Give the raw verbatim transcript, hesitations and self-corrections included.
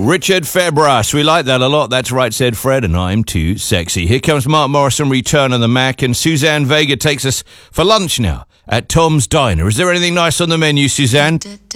Richard Febras. We like that a lot. That's right, said Fred, and I'm too sexy. Here comes Mark Morrison, Return on the Mac, and Suzanne Vega takes us for lunch now at Tom's Diner. Is there anything nice on the menu, Suzanne?